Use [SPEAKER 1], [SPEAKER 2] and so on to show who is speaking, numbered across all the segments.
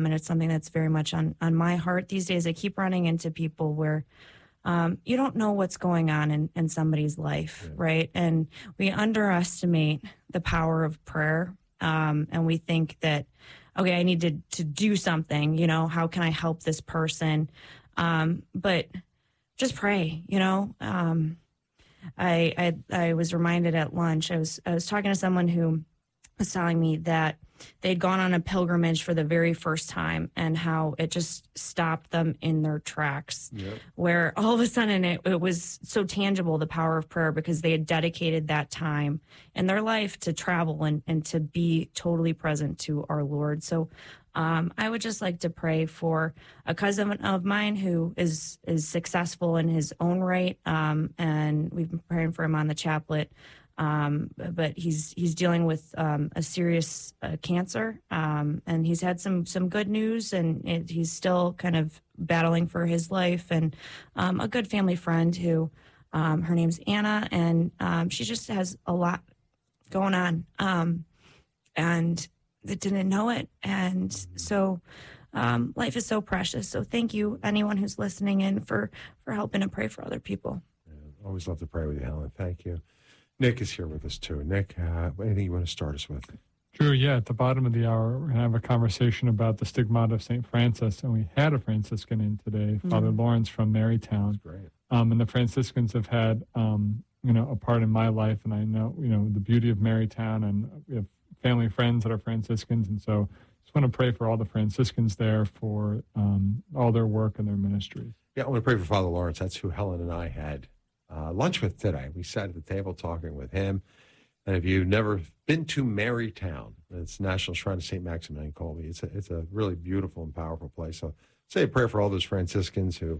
[SPEAKER 1] and it's something that's very much on my heart these days. I keep running into people where you don't know what's going on in somebody's life, right? And we underestimate the power of prayer, and we think that, okay, I need to do something, how can I help this person? But just pray, I was reminded at lunch, I was talking to someone who was telling me that they'd gone on a pilgrimage for the very first time and how it just stopped them in their tracks, where all of a sudden it was so tangible, the power of prayer, because they had dedicated that time in their life to travel and to be totally present to our Lord. So I would just like to pray for a cousin of mine who is successful in his own right, and we've been praying for him on the chaplet. But he's dealing with a serious cancer, and he's had some good news, and he's still kind of battling for his life. And a good family friend who, her name's Anna, and she just has a lot going on, and that didn't know it. And so life is so precious. So thank you, anyone who's listening in, for helping to pray for other people.
[SPEAKER 2] Yeah, always love to pray with you, Helen. Thank you. Nick is here with us, too. Nick, anything you want to start us with?
[SPEAKER 3] Drew, yeah, at the bottom of the hour, we're going to have a conversation about the stigmata of St. Francis, and we had a Franciscan in today, Father Lawrence from Marytown.
[SPEAKER 2] That's great.
[SPEAKER 3] And the Franciscans have had, a part in my life, and I know, the beauty of Marytown, and we have family friends that are Franciscans, and so just want to pray for all the Franciscans there for all their work and their ministries.
[SPEAKER 2] Yeah, I want to pray for Father Lawrence. That's who Helen and I had lunch with today. We sat at the table talking with him. And if you've never been to Marytown, it's National Shrine of St. Maximilian Kolbe. It's a really beautiful and powerful place. So say a prayer for all those Franciscans who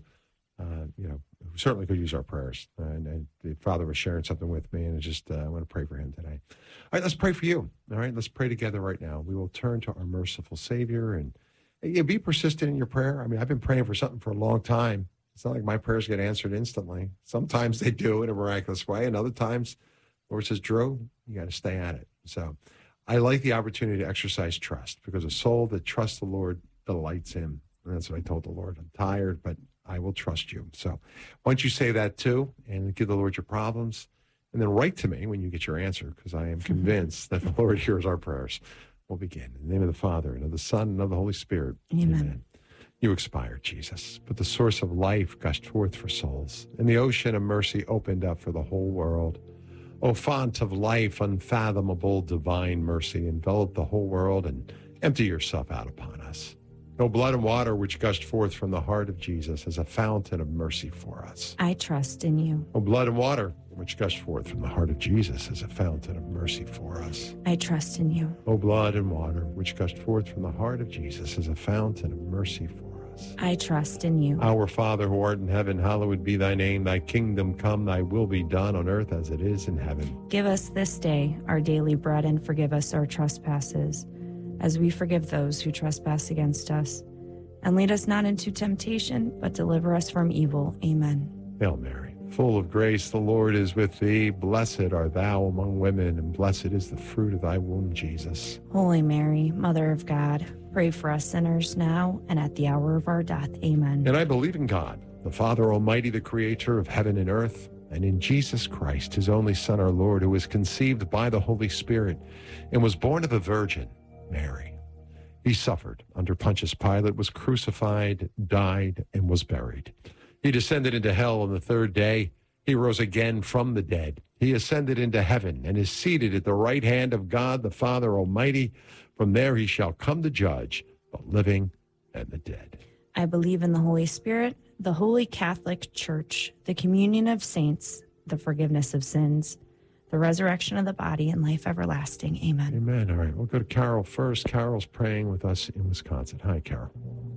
[SPEAKER 2] certainly could use our prayers. And the Father was sharing something with me, and I want to pray for him today. All right, let's pray for you. All right, let's pray together right now. We will turn to our merciful Savior and be persistent in your prayer. I mean, I've been praying for something for a long time. It's not like my prayers get answered instantly. Sometimes they do in a miraculous way, and other times, the Lord says, Drew, you got to stay at it. So I like the opportunity to exercise trust, because a soul that trusts the Lord delights him. And that's what I told the Lord. I'm tired, but I will trust you. So why don't you say that too, and give the Lord your problems, and then write to me when you get your answer, because I am convinced that the Lord hears our prayers. We'll begin. In the name of the Father, and of the Son, and of the Holy Spirit.
[SPEAKER 1] Amen.
[SPEAKER 2] You expired, Jesus, but the source of life gushed forth for souls, and the ocean of mercy opened up for the whole world. O font of life, unfathomable divine mercy, envelop the whole world and empty yourself out upon us. O blood and water which gushed forth from the heart of Jesus as a fountain of mercy for us.
[SPEAKER 1] I trust in you.
[SPEAKER 2] O blood and water which gushed forth from the heart of Jesus as a fountain of mercy for us.
[SPEAKER 1] I trust in you.
[SPEAKER 2] O blood and water which gushed forth from the heart of Jesus as a fountain of mercy for us.
[SPEAKER 1] I trust in you.
[SPEAKER 2] Our Father who art in heaven, hallowed be thy name. Thy kingdom come, thy will be done on earth as it is in heaven.
[SPEAKER 1] Give us this day our daily bread, and forgive us our trespasses, as we forgive those who trespass against us. And lead us not into temptation, but deliver us from evil. Amen.
[SPEAKER 2] Hail Mary, full of grace, the Lord is with thee. Blessed art thou among women, and blessed is the fruit of thy womb, Jesus.
[SPEAKER 1] Holy Mary, Mother of God, pray for us sinners now and at the hour of our death. Amen.
[SPEAKER 2] And I believe in God, the Father Almighty, the creator of heaven and earth, and in Jesus Christ, his only Son, our Lord, who was conceived by the Holy Spirit and was born of a virgin, Mary. He suffered under Pontius Pilate, was crucified, died, and was buried. He descended into hell on the third day. He rose again from the dead. He ascended into heaven and is seated at the right hand of God, the Father Almighty. From there he shall come to judge the living and the dead.
[SPEAKER 1] I believe in the Holy Spirit, the Holy Catholic Church, the communion of saints, the forgiveness of sins, the resurrection of the body, and life everlasting. Amen.
[SPEAKER 2] Amen. All right, we'll go to Carol first. Carol's praying with us in Wisconsin. Hi, Carol.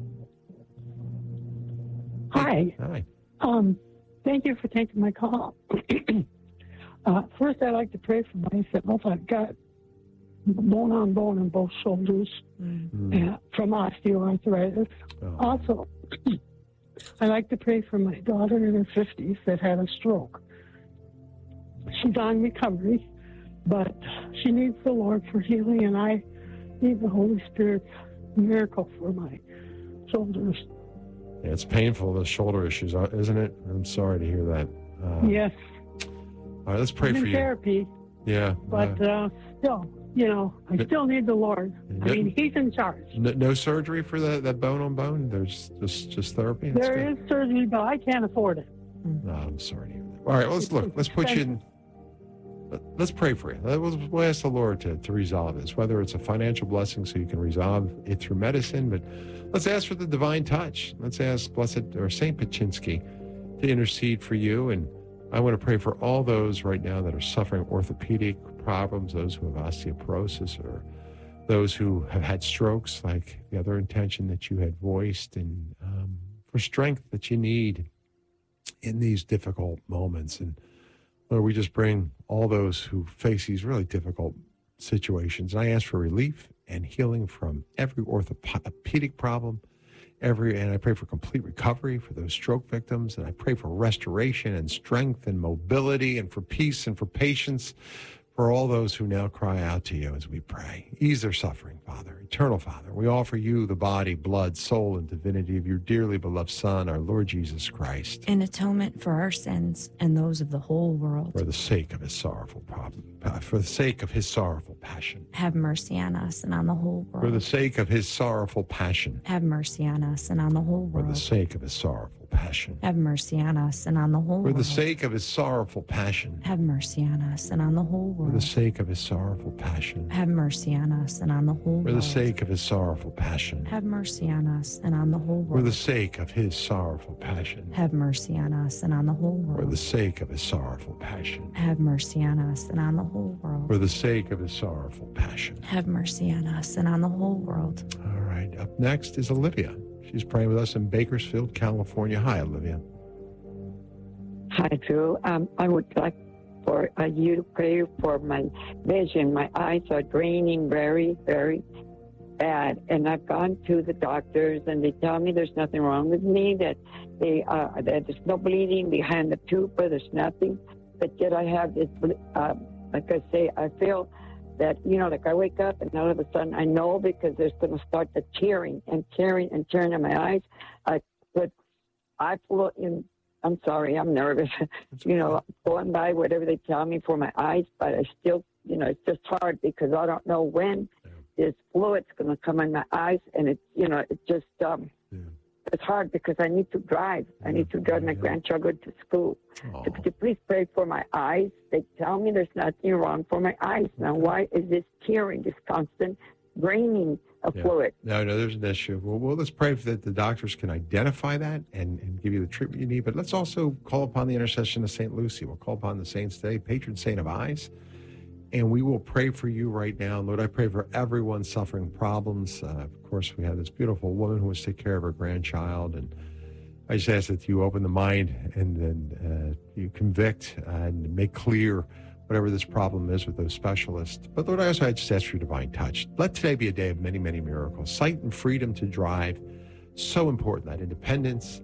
[SPEAKER 4] Hi.
[SPEAKER 2] Hi.
[SPEAKER 4] Thank you for taking my call. First, I'd like to pray for myself. I've got bone on bone in both shoulders from osteoarthritis.
[SPEAKER 2] Oh.
[SPEAKER 4] Also, I'd like to pray for my daughter in her 50s that had a stroke. She's on recovery, but she needs the Lord for healing, and I need the Holy Spirit's miracle for my shoulders.
[SPEAKER 2] Yeah, it's painful, the shoulder issues, isn't it? I'm sorry to hear that.
[SPEAKER 4] Yes.
[SPEAKER 2] All right, let's pray
[SPEAKER 4] I'm
[SPEAKER 2] for
[SPEAKER 4] in
[SPEAKER 2] you.
[SPEAKER 4] therapy,
[SPEAKER 2] Yeah.
[SPEAKER 4] but still, I still need the Lord. I mean, He's in charge.
[SPEAKER 2] No surgery for that bone on bone? There's just therapy? That's
[SPEAKER 4] There is surgery, but I can't afford it.
[SPEAKER 2] No, I'm sorry to hear that. All right, let's put you in. Let's pray for you. We'll ask the Lord to resolve this, whether it's a financial blessing so you can resolve it through medicine, but let's ask for the divine touch. Let's ask Blessed or Saint Paczynski to intercede for you. And I want to pray for all those right now that are suffering orthopedic problems, those who have osteoporosis, or those who have had strokes, like the other intention that you had voiced, and for strength that you need in these difficult moments. And Lord, we just bring all those who face these really difficult situations. And I ask for relief and healing from every orthopedic problem, and I pray for complete recovery for those stroke victims. And I pray for restoration and strength and mobility, and for peace and for patience for all those who now cry out to you as we pray. Ease their suffering, Father. Eternal Father, we offer you the body, blood, soul, and divinity of your dearly beloved Son, our Lord Jesus Christ,
[SPEAKER 1] in atonement for our sins and those of the whole world.
[SPEAKER 2] for the sake of his sorrowful passion.
[SPEAKER 1] Have mercy on us and on the whole world.
[SPEAKER 2] For the sake of his sorrowful passion.
[SPEAKER 1] Have mercy on us and on the whole
[SPEAKER 2] For
[SPEAKER 1] world.
[SPEAKER 2] the sake of his sorrowful passion.
[SPEAKER 1] Have mercy on us and on the whole
[SPEAKER 2] For
[SPEAKER 1] world.
[SPEAKER 2] the sake of his sorrowful passion.
[SPEAKER 1] Have mercy on us and on the whole
[SPEAKER 2] For
[SPEAKER 1] world.
[SPEAKER 2] the sake of his sorrowful passion.
[SPEAKER 1] Have mercy on us and on the whole
[SPEAKER 2] For
[SPEAKER 1] world.
[SPEAKER 2] the sake of his sorrowful passion.
[SPEAKER 1] Have mercy on us and on the whole
[SPEAKER 2] For
[SPEAKER 1] world.
[SPEAKER 2] the sake of his sorrowful passion.
[SPEAKER 1] Have mercy on us and on the whole
[SPEAKER 2] For
[SPEAKER 1] world.
[SPEAKER 2] the sake of his sorrowful passion.
[SPEAKER 1] Have mercy on us and on the whole world.
[SPEAKER 2] For the sake of his sorrowful passion.
[SPEAKER 1] Have mercy on us and on the whole world.
[SPEAKER 2] All right. Up next is Olivia. She's praying with us in Bakersfield, California. Hi, Olivia.
[SPEAKER 5] Hi, Drew. I would like for you to pray for my vision. My eyes are draining very, very bad, and I've gone to the doctors, and they tell me there's nothing wrong with me, that that there's no bleeding behind the tube, but there's nothing. But yet I have this, like I say, I feel that, like I wake up and all of a sudden I know, because there's going to start the tearing and tearing and tearing in my eyes. But I feel in. I'm sorry, I'm nervous, going by whatever they tell me for my eyes, but I still, it's just hard because I don't know when this fluid's going to come in my eyes, and it's, it's just, it's hard because I need to drive. I need to drive my grandchildren to school. So could you please pray for my eyes? They tell me there's nothing wrong for my eyes. Now, why is this tearing, this constant draining of fluid?
[SPEAKER 2] No, there's an issue. Well, let's pray that the doctors can identify that and give you the treatment you need. But let's also call upon the intercession of St. Lucy. We'll call upon the saints today, patron saint of eyes. And we will pray for you right now. Lord, I pray for everyone suffering problems. Of course, we have this beautiful woman who wants to take care of her grandchild. And I just ask that you open the mind and then you convict and make clear whatever this problem is with those specialists. But Lord, I just ask for your divine touch. Let today be a day of many, many miracles. Sight and freedom to drive, so important. That independence,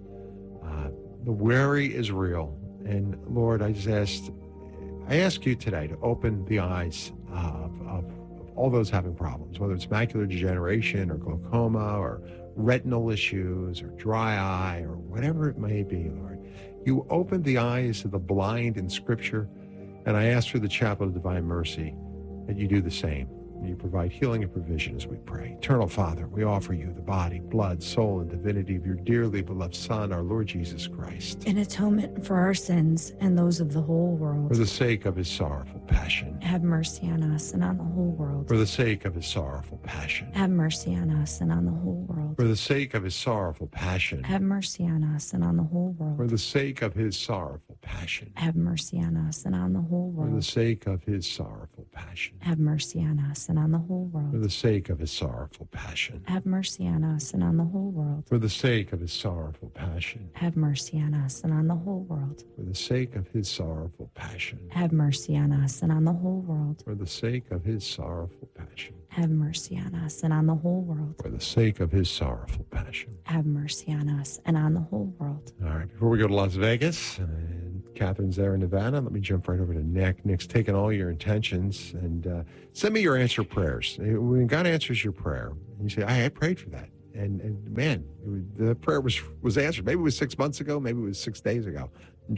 [SPEAKER 2] the worry is real. And Lord, I ask you today to open the eyes of all those having problems, whether it's macular degeneration or glaucoma or retinal issues or dry eye or whatever it may be, Lord. You open the eyes of the blind in Scripture. And I ask through the Chapel of Divine Mercy that you do the same. You provide healing and provision as we pray. Eternal Father, we offer you the body, blood, soul, and divinity of your dearly beloved Son, our Lord Jesus Christ.
[SPEAKER 1] In atonement for our sins and those of the whole world.
[SPEAKER 2] For the sake of his sorrowful passion.
[SPEAKER 1] Have mercy on us and on the whole world.
[SPEAKER 2] For the sake of his sorrowful passion.
[SPEAKER 1] Have mercy on us and on the whole world.
[SPEAKER 2] For the sake of his sorrowful passion.
[SPEAKER 1] Have mercy on us and on the whole world.
[SPEAKER 2] For the sake of his sorrowful passion.
[SPEAKER 1] Have mercy on us and on the whole world.
[SPEAKER 2] For the sake of his sorrowful passion.
[SPEAKER 1] Have mercy on us and on the whole world.
[SPEAKER 2] For the sake of his sorrowful passion.
[SPEAKER 1] Have mercy on us and on the whole world.
[SPEAKER 2] For the sake of his sorrowful passion.
[SPEAKER 1] Have mercy on us and on the whole world.
[SPEAKER 2] For the sake of his sorrowful passion.
[SPEAKER 1] Have mercy on us and on the whole world.
[SPEAKER 2] For the sake of his sorrowful passion.
[SPEAKER 1] Have mercy on us and on the whole world.
[SPEAKER 2] For the sake of his sorrowful passion.
[SPEAKER 1] Have mercy on us and on the whole world.
[SPEAKER 2] All right, before we go to Las Vegas, Catherine's there in Nevada. Let me jump right over to Nick. Nick's taking all your intentions, and send me your answer prayers. When God answers your prayer, and you say, I prayed for that. And man, the prayer was answered. Maybe it was 6 months ago. Maybe it was 6 days ago.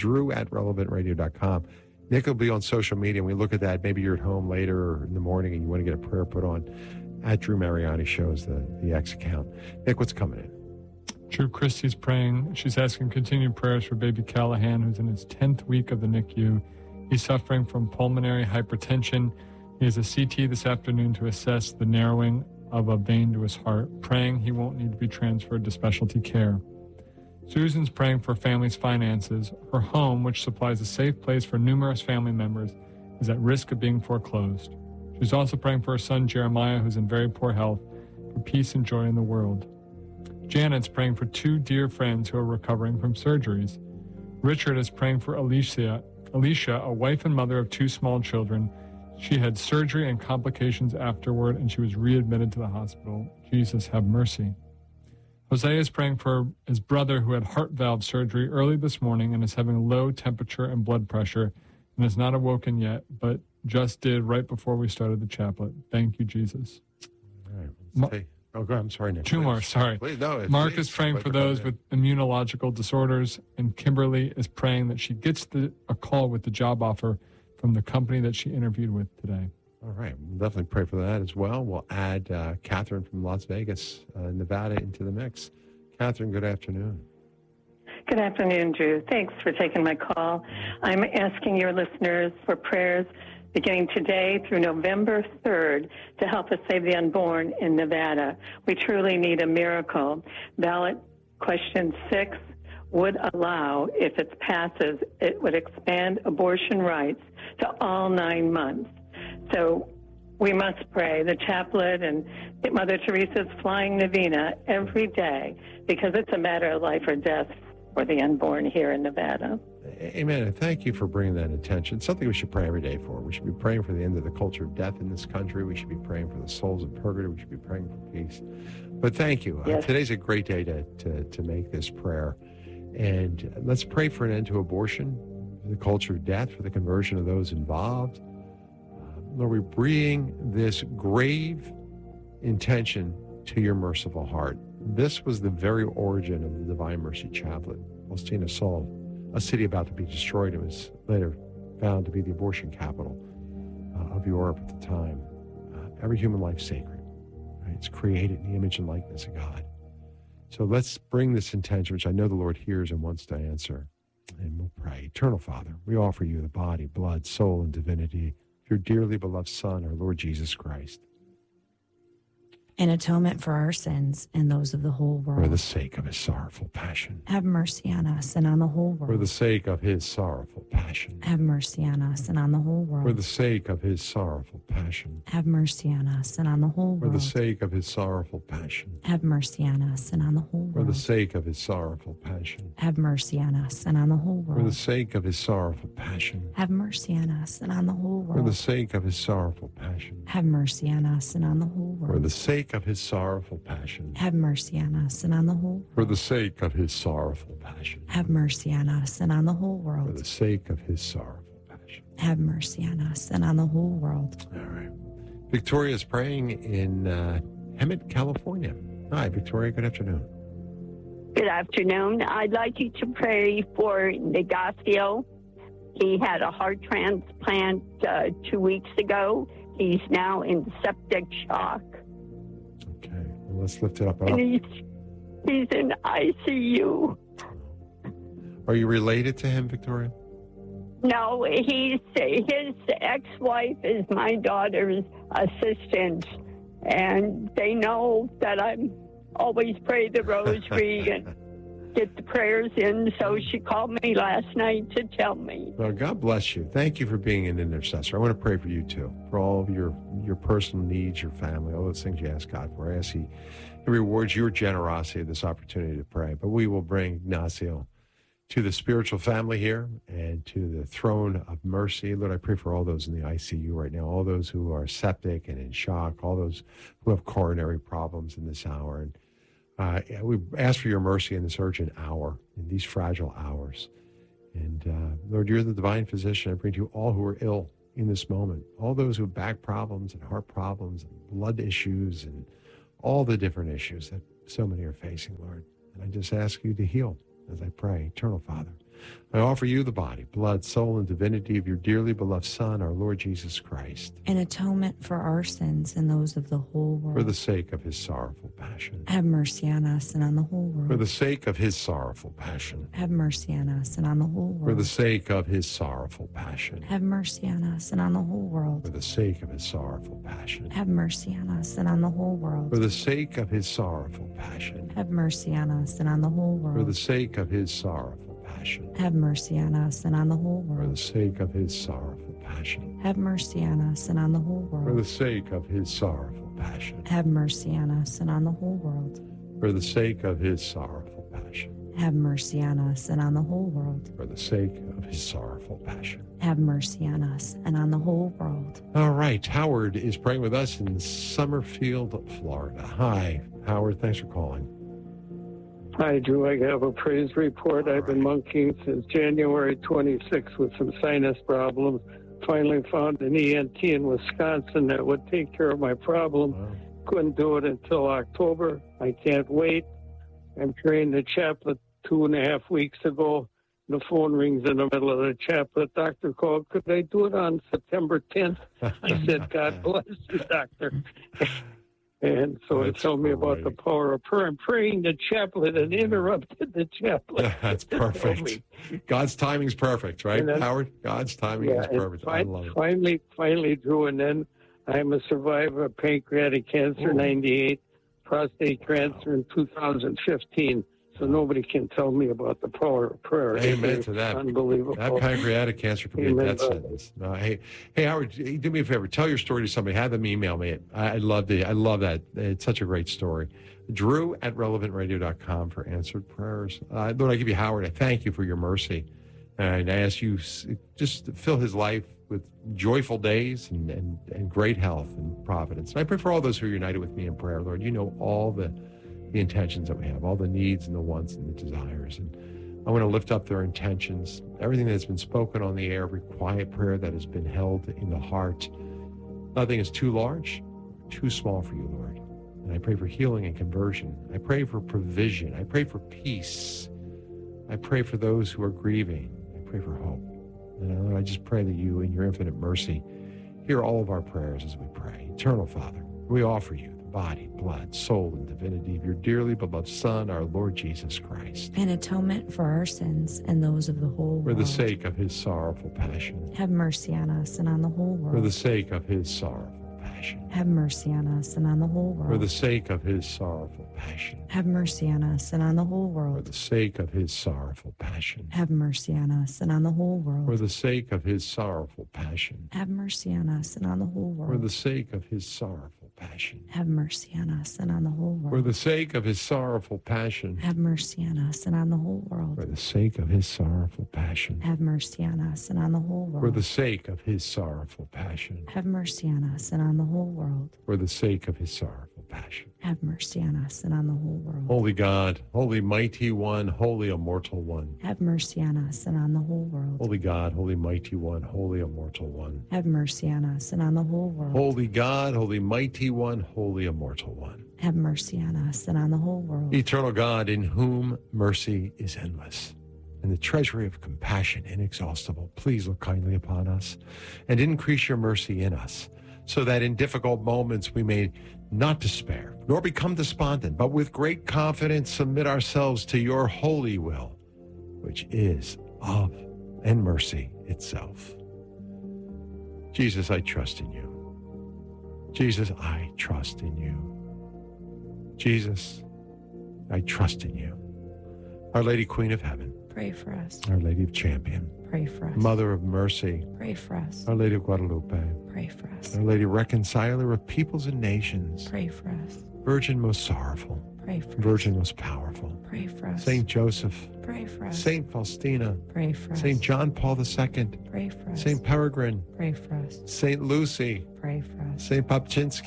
[SPEAKER 2] Drew@relevantradio.com. Nick will be on social media, and we look at that. Maybe you're at home later or in the morning, and you want to get a prayer put on. At Drew Mariani shows the X account. Nick, what's coming in?
[SPEAKER 3] Drew, Christie's praying. She's asking continued prayers for baby Callahan, who's in his 10th week of the NICU. He's suffering from pulmonary hypertension. He has a CT this afternoon to assess the narrowing of a vein to his heart, praying he won't need to be transferred to specialty care. Susan's praying for family's finances. Her home, which supplies a safe place for numerous family members, is at risk of being foreclosed. She's also praying for her son Jeremiah, who's in very poor health, for peace and joy in the world. Janet's praying for 2 dear friends who are recovering from surgeries. Richard is praying for Alicia, a wife and mother of 2 small children. She had surgery and complications afterward, and she was readmitted to the hospital. Jesus, have mercy. Hosea is praying for his brother who had heart valve surgery early this morning and is having low temperature and blood pressure and is not awoken yet, but just did right before we started the chaplet. Thank you, Jesus.
[SPEAKER 2] All right. Go ahead. I'm sorry, Nick.
[SPEAKER 3] 2 more, sorry.
[SPEAKER 2] Please, no,
[SPEAKER 3] Mark is praying for those with immunological disorders, and Kimberly is praying that she gets a call with the job offer from the company that she interviewed with today.
[SPEAKER 2] All right. We'll definitely pray for that as well. We'll add Catherine from Las Vegas, Nevada, into the mix. Catherine, good afternoon.
[SPEAKER 6] Good afternoon, Drew. Thanks for taking my call. I'm asking your listeners for prayers beginning today through November 3rd to help us save the unborn in Nevada. We truly need a miracle. Ballot question 6 would allow, if it passes, it would expand abortion rights to all 9 months. So we must pray. The chaplet and Mother Teresa's flying novena every day because it's a matter of life or death for the unborn here in Nevada.
[SPEAKER 2] Amen. And thank you for bringing that attention. Something we should pray every day for. We should be praying for the end of the culture of death in this country. We should be praying for the souls in purgatory. We should be praying for peace. But thank you.
[SPEAKER 6] Yes.
[SPEAKER 2] Today's a great day to make this prayer. And let's pray for an end to abortion, for the culture of death, for the conversion of those involved. Lord, we bring this grave intention to your merciful heart. This was the very origin of the Divine Mercy Chaplet. Faustina saw a city about to be destroyed. It was later found to be the abortion capital of Europe at the time. Every human life sacred. Right? It's created in the image and likeness of God. So let's bring this intention, which I know the Lord hears and wants to answer. And we'll pray. Eternal Father, we offer you the body, blood, soul, and divinity of your dearly beloved Son, our Lord Jesus Christ.
[SPEAKER 1] In atonement for our sins and those of the whole world.
[SPEAKER 2] For the sake of his sorrowful passion.
[SPEAKER 1] Have mercy on us and on the whole world.
[SPEAKER 2] For the sake of his sorrowful passion.
[SPEAKER 1] Have mercy on us and on the whole world.
[SPEAKER 2] For the sake of his sorrowful passion.
[SPEAKER 1] Have mercy on us and on the whole world.
[SPEAKER 2] For the sake of his sorrowful passion.
[SPEAKER 1] Have mercy on us and on the whole world.
[SPEAKER 2] For the sake of his sorrowful passion.
[SPEAKER 1] Have mercy on us and on the whole world.
[SPEAKER 2] For the sake of his sorrowful passion.
[SPEAKER 1] Have mercy on us and on the whole world.
[SPEAKER 2] For the sake of his sorrowful passion.
[SPEAKER 1] Have mercy on us and on the whole world.
[SPEAKER 2] For the sake of his sorrowful passion.
[SPEAKER 1] Have mercy on us and on the whole world.
[SPEAKER 2] For the sake of his sorrowful passion.
[SPEAKER 1] Have mercy on us and on the whole world.
[SPEAKER 2] For the sake of his sorrowful passion.
[SPEAKER 1] Have mercy on us and on the whole world.
[SPEAKER 2] All right. Victoria is praying in Hemet, California. Hi, Victoria. Good afternoon.
[SPEAKER 7] Good afternoon. I'd like you to pray for Negacio. He had a heart transplant 2 weeks ago. He's now in septic shock.
[SPEAKER 2] Okay. Well, let's lift it up.
[SPEAKER 7] And he's in ICU.
[SPEAKER 2] Are you related to him, Victoria?
[SPEAKER 7] No, his ex-wife is my daughter's assistant, and they know that I'm always pray the rosary and get the prayers in, so she called me last night to tell me.
[SPEAKER 2] Well, God bless you. Thank you for being an intercessor. I want to pray for you, too, for all of your personal needs, your family, all those things you ask God for. I ask He rewards your generosity of this opportunity to pray. But we will bring Ignacio to the spiritual family here and to the throne of mercy. Lord, I pray for all those in the ICU right now, all those who are septic and in shock, all those who have coronary problems in this hour. And we ask for your mercy in this urgent hour, in these fragile hours. And Lord, you're the divine physician. I bring to you all who are ill in this moment, all those who have back problems and heart problems and blood issues and all the different issues that so many are facing, Lord. And I just ask you to heal as I pray. Eternal Father, I offer you the body, blood, soul, and divinity of your dearly beloved Son, our Lord Jesus Christ,
[SPEAKER 1] in atonement for our sins and those of the whole world.
[SPEAKER 2] for the sake of his sorrowful passion.
[SPEAKER 1] Have mercy on us and on the whole world.
[SPEAKER 2] For the sake of his sorrowful passion.
[SPEAKER 1] Have mercy on us and on the whole world.
[SPEAKER 2] For the sake of his sorrowful passion.
[SPEAKER 1] Have mercy on us and on the whole world.
[SPEAKER 2] For the sake of his sorrowful passion.
[SPEAKER 1] Have mercy on us and on the whole world.
[SPEAKER 2] For the sake of his sorrowful passion.
[SPEAKER 1] Have mercy on us and on the whole world.
[SPEAKER 2] For the sake of his sorrowful passion.
[SPEAKER 1] Have mercy on us and on the whole
[SPEAKER 2] For the
[SPEAKER 1] world.
[SPEAKER 2] sake of his sorrowful passion.
[SPEAKER 1] Have mercy on us and on the whole
[SPEAKER 2] For the
[SPEAKER 1] world.
[SPEAKER 2] sake of his sorrowful passion.
[SPEAKER 1] Have mercy on us and on the whole world.
[SPEAKER 2] For the sake of his sorrowful passion.
[SPEAKER 1] Have mercy on us and on the whole world.
[SPEAKER 2] For the sake of his sorrowful passion.
[SPEAKER 1] Have mercy on us and on the whole world.
[SPEAKER 2] All right. Howard is praying with us in Summerfield, Florida. Hi, Howard. Thanks for calling.
[SPEAKER 8] Hi, Drew. I have a praise report. I've been monkeying since January 26th with some sinus problems. Finally found an ENT in Wisconsin that would take care of my problem.
[SPEAKER 2] Wow.
[SPEAKER 8] Couldn't do it until October. I can't wait. I'm carrying the chaplet 2.5 weeks ago. The phone rings in the middle of the chaplet. Doctor called. Could I do it on September 10th? I said, God bless you, doctor. And so
[SPEAKER 2] That's
[SPEAKER 8] it told me about the
[SPEAKER 2] great.
[SPEAKER 8] power of prayer. I'm praying the chaplet and interrupted the chaplet.
[SPEAKER 2] That's perfect. God's timing's perfect, right,
[SPEAKER 8] And then-
[SPEAKER 2] Howard? God's timing is
[SPEAKER 8] and
[SPEAKER 2] perfect. I love it.
[SPEAKER 8] finally, Drew, and then I'm a survivor of pancreatic cancer,
[SPEAKER 2] Ooh.
[SPEAKER 8] 98, prostate cancer in 2015. So nobody can tell me about the power of prayer.
[SPEAKER 2] Amen
[SPEAKER 8] It's
[SPEAKER 2] to that.
[SPEAKER 8] Unbelievable.
[SPEAKER 2] That pancreatic cancer could be a
[SPEAKER 8] Amen,
[SPEAKER 2] death
[SPEAKER 8] brother.
[SPEAKER 2] sentence. No, hey, Howard, do me a favor. Tell your story to somebody. Have them email me. I love that. It's such a great story. Drew@relevantradio.com for answered prayers. Lord, I give you Howard. I thank you for your mercy. And I ask you just to fill his life with joyful days and great health and providence. And I pray for all those who are united with me in prayer, Lord. You know all the intentions that we have, all the needs and the wants and the desires. And I want to lift up their intentions, everything that's been spoken on the air, every quiet prayer that has been held in the heart. Nothing is too large, too small for you, Lord. And I pray for healing and conversion. I pray for provision. I pray for peace. I pray for those who are grieving. I pray for hope. And Lord, I just pray that you, in your infinite mercy, hear all of our prayers as we pray. Eternal Father, we offer you the body, blood, soul, and divinity of your dearly beloved Son, our Lord Jesus Christ,
[SPEAKER 1] In atonement for our sins and those of the whole
[SPEAKER 2] for
[SPEAKER 1] world.
[SPEAKER 2] the sake of his sorrowful passion.
[SPEAKER 1] Have mercy on us and on the whole world.
[SPEAKER 2] For the sake of his sorrowful passion.
[SPEAKER 1] Have mercy on us and on the whole world.
[SPEAKER 2] For the sake of his sorrowful passion.
[SPEAKER 1] Have mercy on us and on the whole
[SPEAKER 2] For
[SPEAKER 1] world.
[SPEAKER 2] the sake of his sorrowful passion.
[SPEAKER 1] Have mercy on us and on the whole
[SPEAKER 2] For
[SPEAKER 1] world.
[SPEAKER 2] the sake of his sorrowful passion.
[SPEAKER 1] Have mercy on us and on the whole
[SPEAKER 2] For
[SPEAKER 1] world.
[SPEAKER 2] the sake of his sorrowful passion.
[SPEAKER 1] Have mercy on us and on the whole
[SPEAKER 2] For
[SPEAKER 1] world.
[SPEAKER 2] the sake of his sorrowful passion.
[SPEAKER 1] Have mercy on us and on the whole
[SPEAKER 2] For
[SPEAKER 1] world.
[SPEAKER 2] the sake of his sorrowful passion.
[SPEAKER 1] Have mercy on us and on the whole
[SPEAKER 2] For
[SPEAKER 1] world.
[SPEAKER 2] the sake of his sorrowful passion.
[SPEAKER 1] Have mercy on us and on the whole world.
[SPEAKER 2] For the sake of his sorrowful passion.
[SPEAKER 1] Have mercy on us and on the whole world.
[SPEAKER 2] Holy God, holy mighty one, holy immortal one.
[SPEAKER 1] Have mercy on us and on the whole world.
[SPEAKER 2] Holy God, holy mighty one, holy immortal one.
[SPEAKER 1] Have mercy on us and on the whole world.
[SPEAKER 2] Holy God, holy mighty one, holy immortal one.
[SPEAKER 1] Have mercy on us and on the whole world.
[SPEAKER 2] Eternal God, in whom mercy is endless, and the treasury of compassion inexhaustible, please look kindly upon us and increase your mercy in us, so that in difficult moments we may not despair, nor become despondent, but with great confidence submit ourselves to your holy will, which is love and mercy itself. Jesus, I trust in you. Jesus, I trust in you. Jesus, I trust in you. Our Lady Queen of Heaven,
[SPEAKER 1] Pray for us.
[SPEAKER 2] Our Lady of Champion,
[SPEAKER 1] Pray for us.
[SPEAKER 2] Mother of Mercy,
[SPEAKER 1] Pray for us.
[SPEAKER 2] Our Lady of Guadalupe,
[SPEAKER 1] Pray for us.
[SPEAKER 2] Our Lady Reconciler of peoples and nations,
[SPEAKER 1] Pray for us.
[SPEAKER 2] Virgin most sorrowful,
[SPEAKER 1] Pray for us.
[SPEAKER 2] Virgin most powerful,
[SPEAKER 1] Pray for us.
[SPEAKER 2] Saint Joseph,
[SPEAKER 1] Pray for us.
[SPEAKER 2] Saint Faustina,
[SPEAKER 1] Pray for us.
[SPEAKER 2] Saint John Paul II,
[SPEAKER 1] Pray for us.
[SPEAKER 2] Saint Peregrine,
[SPEAKER 1] Pray for us.
[SPEAKER 2] Saint Lucy,
[SPEAKER 1] Pray for us.
[SPEAKER 2] Saint Papczynski,
[SPEAKER 1] Pray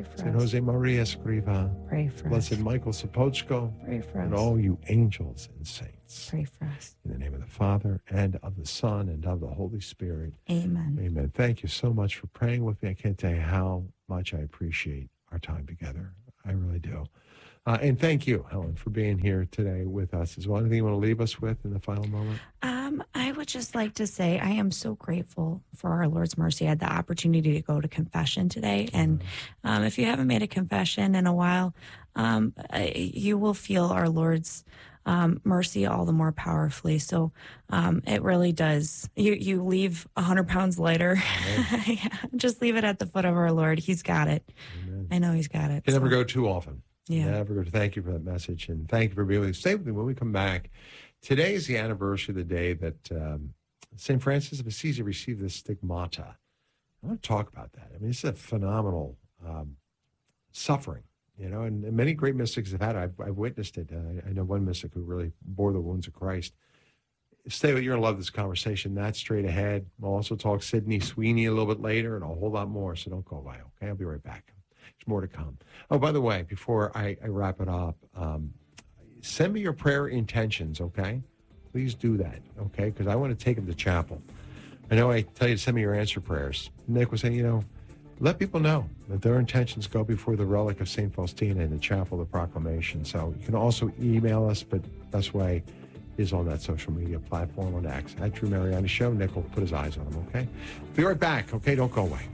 [SPEAKER 1] for
[SPEAKER 2] Saint
[SPEAKER 1] us.
[SPEAKER 2] Jose Maria Escriva.
[SPEAKER 1] Pray for
[SPEAKER 2] Blessed
[SPEAKER 1] us.
[SPEAKER 2] Michael Sapochko.
[SPEAKER 1] Pray for
[SPEAKER 2] And
[SPEAKER 1] us.
[SPEAKER 2] all you angels and saints.
[SPEAKER 1] Pray for us.
[SPEAKER 2] In the name of the Father, and of the Son, and of the Holy Spirit.
[SPEAKER 1] Amen.
[SPEAKER 2] Amen. Thank you so much for praying with me. I can't tell you how much I appreciate our time together. I really do. And thank you, Helen, for being here today with us. Is there anything you want to leave us with in the final moment?
[SPEAKER 1] I would just like to say I am so grateful for our Lord's mercy. I had the opportunity to go to confession today. And if you haven't made a confession in a while, you will feel our Lord's mercy all the more powerfully. So it really does. You leave 100 pounds lighter. Yeah, just leave it at the foot of our Lord. He's got it.
[SPEAKER 2] Amen.
[SPEAKER 1] I know he's got it.
[SPEAKER 2] You never go too often.
[SPEAKER 1] Yeah.
[SPEAKER 2] Never go. Thank you for that message. And thank you for being able to stay with me when we come back. Today is the anniversary of the day that St. Francis of Assisi received the stigmata. I want to talk about that. I mean, it's a phenomenal suffering, you know, and many great mystics have had it. I've witnessed it. I know one mystic who really bore the wounds of Christ. Stay with you. You're going to love this conversation. That's straight ahead. We'll also talk Sydney Sweeney a little bit later and a whole lot more, so don't go away, okay? I'll be right back. There's more to come. Oh, by the way, before I wrap it up, send me your prayer intentions, okay? Please do that, okay? Because I want to take them to chapel. I know I tell you to send me your answer prayers. Nick was saying, you know, let people know that their intentions go before the relic of St. Faustina in the chapel of the proclamation. So you can also email us, but best way is on that social media platform on X. At Drew Mariani Show. Nick will put his eyes on them, okay? Be right back, okay? Don't go away.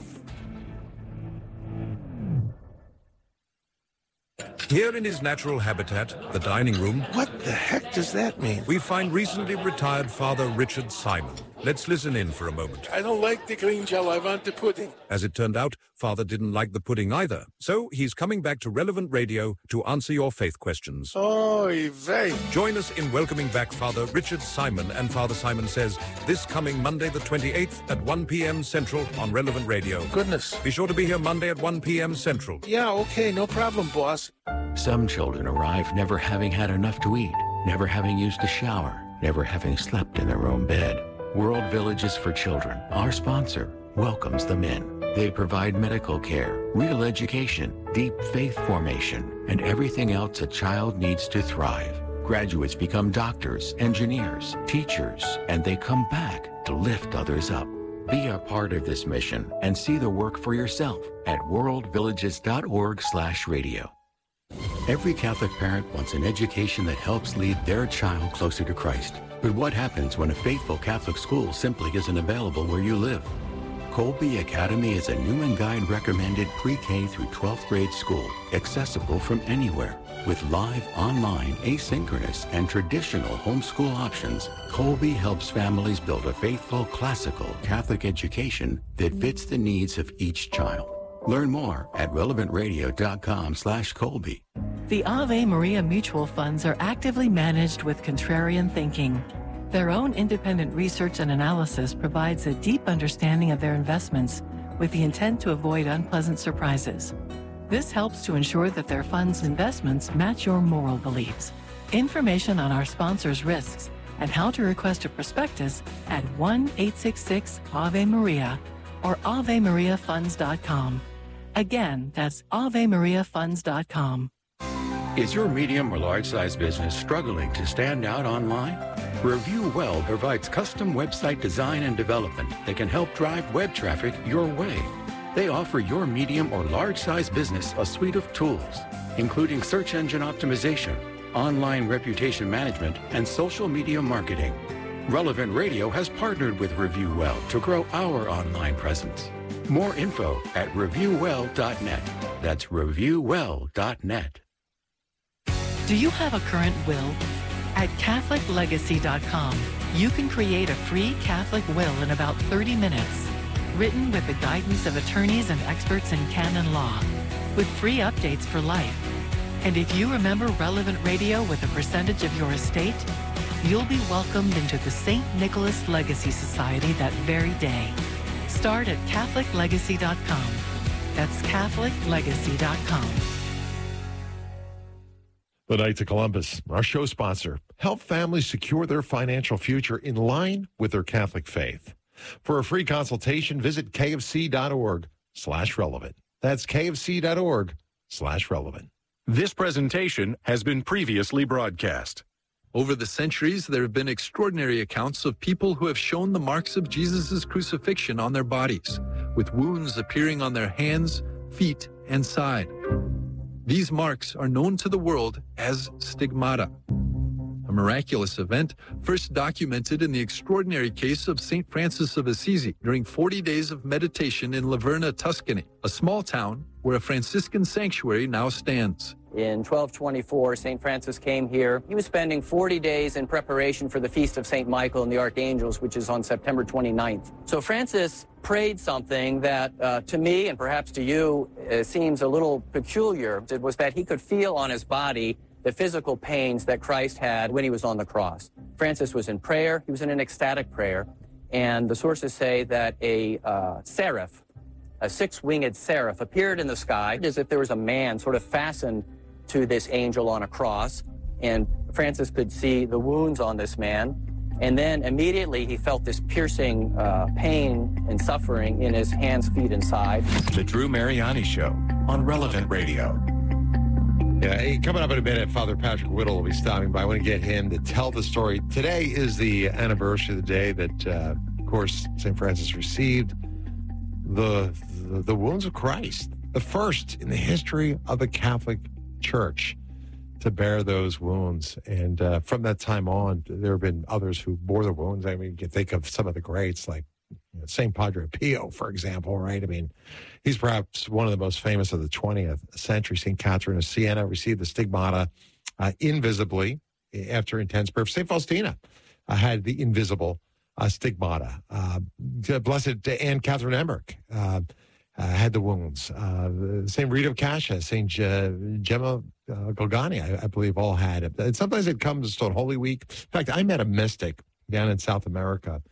[SPEAKER 9] Here in his natural habitat, the dining room,
[SPEAKER 10] What the heck does that mean?
[SPEAKER 9] we find recently retired Father Richard Simon. Let's listen in for a moment.
[SPEAKER 10] I don't like the green gel. I want the pudding.
[SPEAKER 9] As it turned out, Father didn't like the pudding either. So he's coming back to Relevant Radio to answer your faith questions.
[SPEAKER 10] Oy vey.
[SPEAKER 9] Join us in welcoming back Father Richard Simon and Father Simon Says this coming Monday the 28th at 1 p.m. Central on Relevant Radio.
[SPEAKER 10] Goodness.
[SPEAKER 9] Be sure to be here Monday at 1 p.m. Central.
[SPEAKER 10] Yeah, okay, no problem, boss.
[SPEAKER 11] Some children arrive never having had enough to eat, never having used a shower, never having slept in their own bed. World Villages for Children, our sponsor, welcomes them in. They provide medical care, real education, deep faith formation, and everything else a child needs to thrive. Graduates become doctors, engineers, teachers, and they come back to lift others up. Be a part of this mission and see the work for yourself at worldvillages.org/radio. Every Catholic parent wants an education that helps lead their child closer to Christ. But what happens when a faithful Catholic school simply isn't available where you live? Colby Academy is a Newman Guide recommended pre-K through 12th grade school, accessible from anywhere. With live, online, asynchronous, and traditional homeschool options, Colby helps families build a faithful, classical Catholic education that fits the needs of each child. Learn more at relevantradio.com/Colby.
[SPEAKER 12] The Ave Maria mutual funds are actively managed with contrarian thinking. Their own independent research and analysis provides a deep understanding of their investments with the intent to avoid unpleasant surprises. This helps to ensure that their funds' investments match your moral beliefs. Information on our sponsors' risks and how to request a prospectus at 1-866-AVE-MARIA or AveMariaFunds.com. Again, that's AveMariaFunds.com.
[SPEAKER 11] Is your medium or large size business struggling to stand out online? Review Well provides custom website design and development that can help drive web traffic your way. They offer your medium or large size business a suite of tools, including search engine optimization, online reputation management, and social media marketing. Relevant Radio has partnered with Review Well to grow our online presence. More info at reviewwell.net. That's reviewwell.net.
[SPEAKER 12] Do you have a current will? At CatholicLegacy.com, you can create a free Catholic will in about 30 minutes, written with the guidance of attorneys and experts in canon law, with free updates for life. And if you remember Relevant Radio with a percentage of your estate, you'll be welcomed into the St. Nicholas Legacy Society that very day. Start at CatholicLegacy.com. That's CatholicLegacy.com.
[SPEAKER 2] The Knights of Columbus, our show sponsor, help families secure their financial future in line with their Catholic faith. For a free consultation, visit kfc.org/relevant. That's kfc.org/relevant.
[SPEAKER 13] This presentation has been previously broadcast.
[SPEAKER 14] Over the centuries, there have been extraordinary accounts of people who have shown the marks of Jesus' crucifixion on their bodies, with wounds appearing on their hands, feet, and side. These marks are known to the world as stigmata, a miraculous event first documented in the extraordinary case of St. Francis of Assisi during 40 days of meditation in Laverna, Tuscany, a small town where a Franciscan sanctuary now stands.
[SPEAKER 15] In 1224, St. Francis came here. He was spending 40 days in preparation for the Feast of St. Michael and the Archangels, which is on September 29th. So Francis prayed something that to me and perhaps to you seems a little peculiar. It was that he could feel on his body the physical pains that Christ had when he was on the cross. Francis was in prayer. He was in an ecstatic prayer. And the sources say that a seraph, a six-winged seraph, appeared in the sky as if there was a man sort of fastened to this angel on a cross. And Francis could see the wounds on this man. And then immediately he felt this piercing pain and suffering in his hands, feet, and side.
[SPEAKER 13] The Drew Mariani Show on Relevant Radio.
[SPEAKER 2] Yeah, hey, coming up in a minute, Father Patrick Whittle will be stopping by. I want to get him to tell the story. Today is the anniversary of the day that, of course, St. Francis received the wounds of Christ, the first in the history of the Catholic Church to bear those wounds. And from that time on, there have been others who bore the wounds. I mean, you can think of some of the greats like St. Padre Pio, for example, right? I mean, he's perhaps one of the most famous of the 20th century. St. Catherine of Siena received the stigmata invisibly after intense prayer. St. Faustina had the invisible stigmata. Blessed Anne Catherine Emmerich had the wounds. St. Rita of Cascia, St. Gemma Galgani, I believe, all had it. And sometimes it comes on Holy Week. In fact, I met a mystic down in South America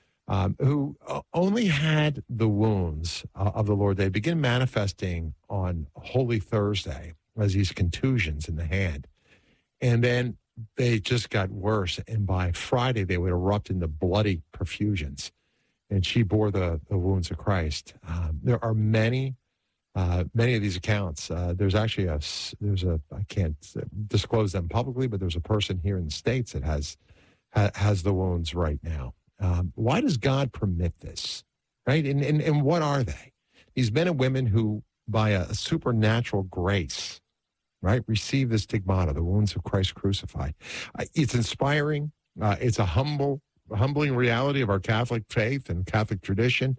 [SPEAKER 2] who only had the wounds of the Lord. They begin manifesting on Holy Thursday as these contusions in the hand. And then they just got worse. And by Friday, they would erupt into bloody perfusions. And she bore the wounds of Christ. There are many of these accounts. There's actually I can't disclose them publicly, but there's a person here in the States that has the wounds right now. Why does God permit this, right? And what are they? These men and women who, by a supernatural grace, right, receive the stigmata, the wounds of Christ crucified. It's inspiring. It's a humbling reality of our Catholic faith and Catholic tradition.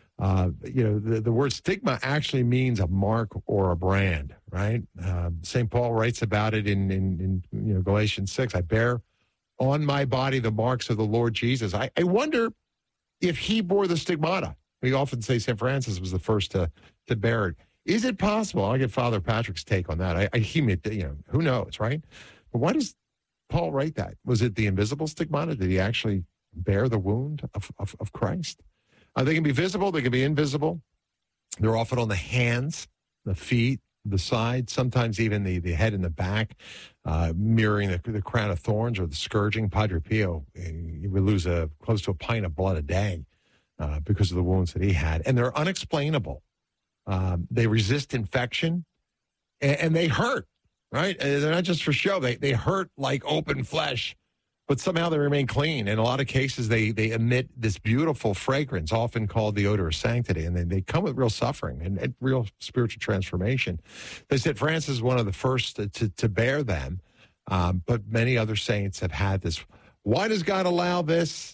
[SPEAKER 2] The word stigma actually means a mark or a brand, right? St. Paul writes about it in Galatians 6. I bear on my body the marks of the Lord Jesus. I wonder if he bore the stigmata. We often say St. Francis was the first to bear it. Is it possible? I'll get Father Patrick's take on that. Who knows, right? But why does Paul write that? Was it the invisible stigmata? Did he actually bear the wound of Christ? They can be visible. They can be invisible. They're often on the hands, the feet, the side, sometimes even the head and the back, mirroring the crown of thorns or the scourging. Padre Pio, he would lose close to a pint of blood a day because of the wounds that he had. And they're unexplainable. They resist infection, and they hurt, right? They're not just for show. They hurt like open flesh, but somehow they remain clean. In a lot of cases, they emit this beautiful fragrance, often called the odor of sanctity, and they come with real suffering and real spiritual transformation. They said Francis is one of the first to bear them, but many other saints have had this. Why does God allow this?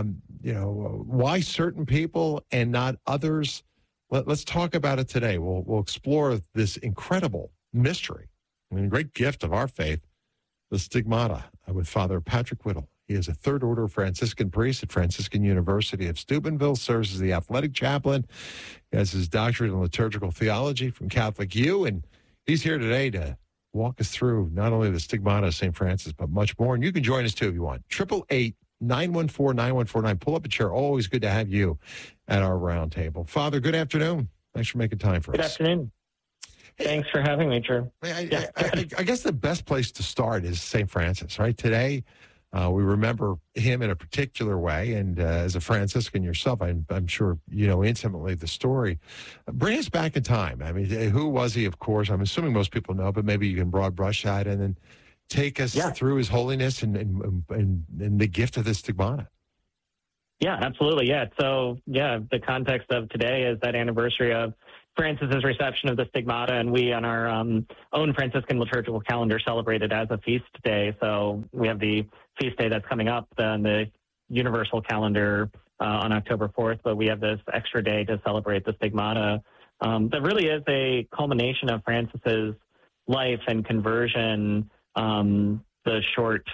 [SPEAKER 2] Why certain people and not others? Let's talk about it today. We'll explore this incredible mystery, great gift of our faith, the stigmata, with Father Patrick Whittle. He is a third order Franciscan priest at Franciscan University of Steubenville, serves as the athletic chaplain. He has his doctorate in liturgical theology from Catholic U, and he's here today to walk us through not only the stigmata of St. Francis, but much more. And you can join us too if you want. 888-914-9149. Pull up a chair. Always good to have you at our round table. Father, good afternoon. Thanks for making time for us.
[SPEAKER 16] Good afternoon. Thanks for having me, Drew.
[SPEAKER 2] I guess the best place to start is St. Francis, right? Today, We remember him in a particular way, and as a Franciscan yourself, I'm sure you know intimately the story. Bring us back in time. I mean, who was he? Of course, I'm assuming most people know, but maybe you can broad brush that, and then take us through his holiness and the gift of the stigmata.
[SPEAKER 16] Yeah, absolutely. Yeah. So, the context of today is that anniversary of Francis's reception of the stigmata, and we on our own Franciscan liturgical calendar celebrate it as a feast day. So we have the feast day that's coming up on the universal calendar on October 4th, but we have this extra day to celebrate the stigmata. That really is a culmination of Francis's life and conversion. The short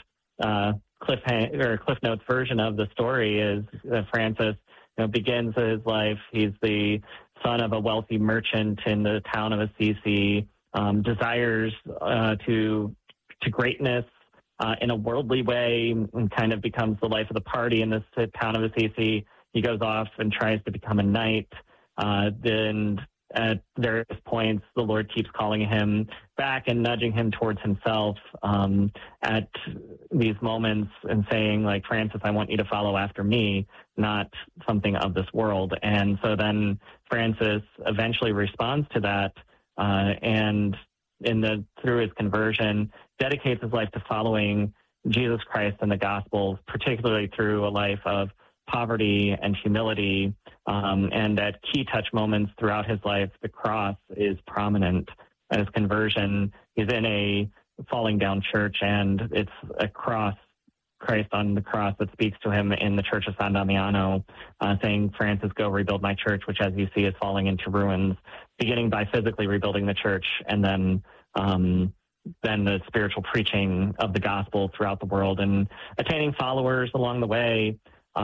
[SPEAKER 16] Cliff Notes version of the story is that Francis begins his life. He's the son of a wealthy merchant in the town of Assisi, desires to greatness in a worldly way, and kind of becomes the life of the party in this town of Assisi. He goes off and tries to become a knight. Then at various points, the Lord keeps calling him back and nudging him towards himself at these moments and saying, like, Francis, I want you to follow after me, not something of this world. And so then Francis eventually responds to that and through his conversion, dedicates his life to following Jesus Christ and the Gospels, particularly through a life of poverty and humility. And at key touch moments throughout his life, the cross is prominent. At his conversion, he's in a falling down church, and it's a cross, Christ on the cross, that speaks to him in the Church of San Damiano, saying, Francis, go rebuild my church, which, as you see, is falling into ruins, beginning by physically rebuilding the church, and then the spiritual preaching of the gospel throughout the world and attaining followers along the way,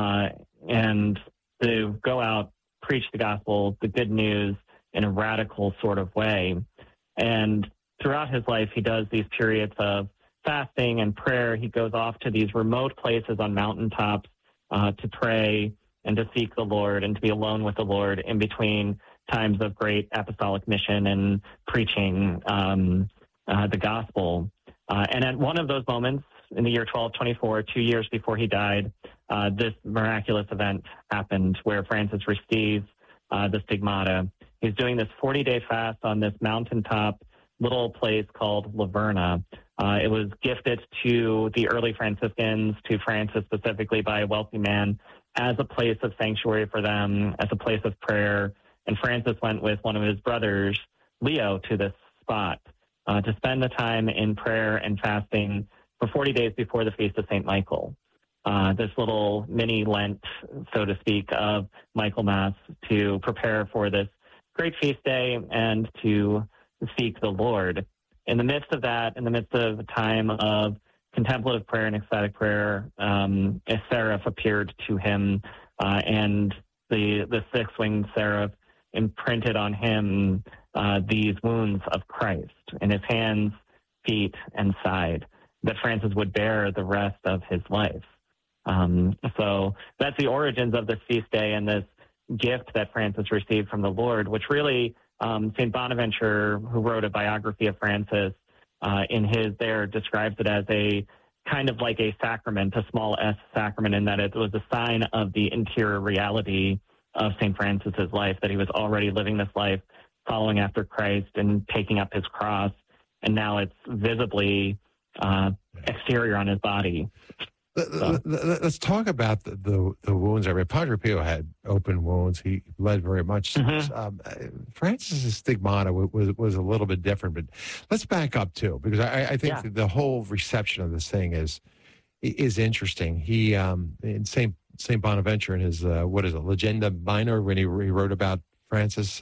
[SPEAKER 16] and to go out, preach the gospel, the good news, in a radical sort of way. And throughout his life, he does these periods of fasting and prayer. He goes off to these remote places on mountaintops to pray and to seek the Lord and to be alone with the Lord in between times of great apostolic mission and preaching the gospel. And at one of those moments, in the year 1224, 2 years before he died, this miraculous event happened where Francis receives the stigmata. He's doing this 40-day fast on this mountaintop little place called Laverna. It was gifted to the early Franciscans, to Francis specifically, by a wealthy man as a place of sanctuary for them, as a place of prayer. And Francis went with one of his brothers, Leo, to this spot to spend the time in prayer and fasting for 40 days before the Feast of St. Michael. This little mini Lent, so to speak, of Michaelmas to prepare for this great feast day and to seek the Lord. In the midst of that, in the midst of a time of contemplative prayer and ecstatic prayer, a seraph appeared to him, and the six-winged seraph imprinted on him these wounds of Christ in his hands, feet, and side that Francis would bear the rest of his life. So that's the origins of this feast day and this gift that Francis received from the Lord, which really St. Bonaventure, who wrote a biography of Francis, describes it as a kind of like a sacrament, a small s sacrament, in that it was a sign of the interior reality of St. Francis's life, that he was already living this life, following after Christ and taking up his cross, and now it's visibly exterior on his body.
[SPEAKER 2] Let's talk about the wounds. I mean, Padre Pio had open wounds. He bled very much. Francis's stigmata was a little bit different, but let's back up too, because I think that the whole reception of this thing is interesting. He in Saint Bonaventure in his Legenda Minor, when he wrote about Francis,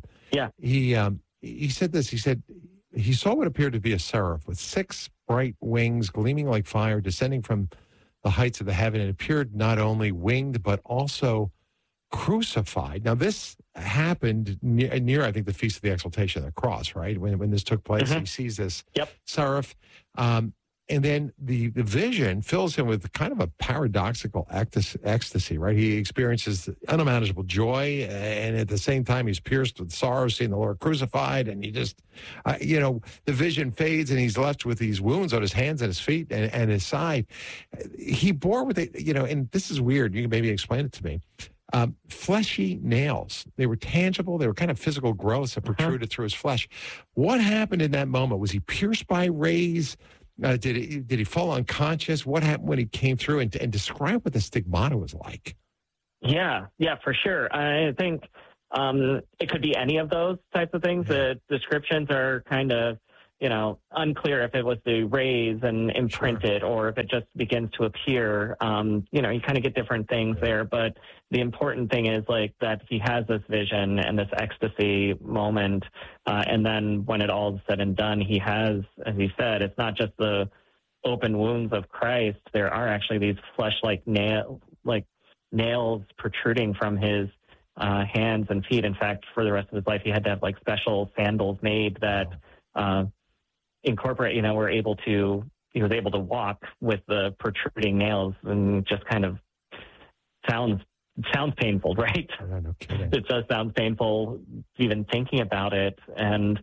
[SPEAKER 2] he said this. He said he saw what appeared to be a seraph with 6 bright wings gleaming like fire descending from the heights of the heaven. It appeared not only winged, but also crucified. Now, this happened near, I think, the Feast of the Exaltation of the Cross, right? When this took place, he sees this seraph. And then the vision fills him with kind of a paradoxical ecstasy, right? He experiences unmanageable joy, and at the same time, he's pierced with sorrow, seeing the Lord crucified. And he just, the vision fades, and he's left with these wounds on his hands and his feet and his side. He bore with it, and this is weird. You can maybe explain it to me. Fleshy nails. They were tangible. They were kind of physical growths that protruded through his flesh. What happened in that moment? Was he pierced by rays? Did he fall unconscious? What happened when he came through? And describe what the stigmata was like.
[SPEAKER 16] Yeah, for sure. I think it could be any of those types of things. The descriptions are kind of, unclear if it was the rays and imprinted or if it just begins to appear. You kind of get different things there. But the important thing is that he has this vision and this ecstasy moment. And then when it all is said and done, he has, as he said, it's not just the open wounds of Christ. There are actually these flesh-like nails protruding from his hands and feet. In fact, for the rest of his life, he had to have special sandals made that incorporate, he was able to walk with the protruding nails, and just kind of sounds painful, right?
[SPEAKER 2] No kidding.
[SPEAKER 16] It just sounds painful even thinking about it. And